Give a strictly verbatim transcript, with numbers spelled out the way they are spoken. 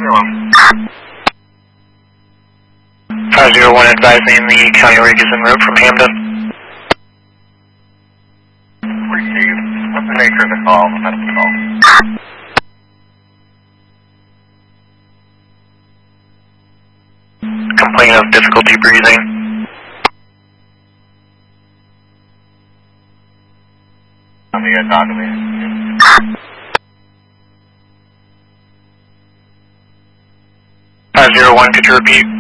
five zero one advising the county rig is en route from Hamden. Received. What's the nature of the call? The medical call? Complaint of difficulty breathing. On the uh, dog me. five zero one, could you repeat?